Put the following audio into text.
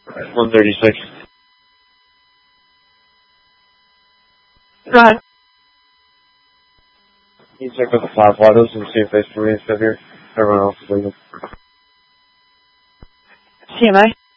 136. Go ahead. You check with the firefighters and see if they still here. Everyone else is leaving. CMA?